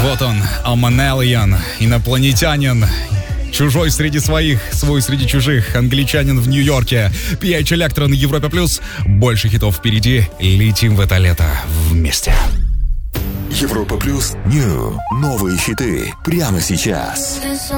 Вот он, Аманелиан, инопланетянин. Чужой среди своих, свой среди чужих, англичанин в Нью-Йорке. PH Electro на Европе+. Больше хитов впереди. Летим в это лето вместе. Европа+, New. Новые хиты прямо сейчас.